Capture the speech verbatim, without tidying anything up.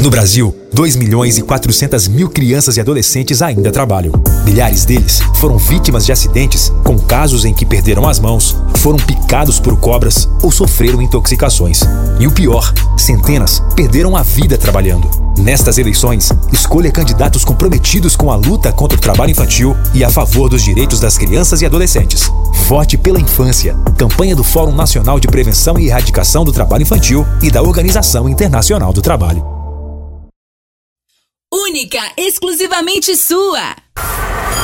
No Brasil, dois milhões e quatrocentas mil crianças e adolescentes ainda trabalham. Milhares deles foram vítimas de acidentes, com casos em que perderam as mãos, foram picados por cobras ou sofreram intoxicações. E o pior, centenas perderam a vida trabalhando. Nestas eleições, escolha candidatos comprometidos com a luta contra o trabalho infantil e a favor dos direitos das crianças e adolescentes. Vote pela infância. Campanha do Fórum Nacional de Prevenção e Erradicação do Trabalho Infantil e da Organização Internacional do Trabalho. Única, exclusivamente sua.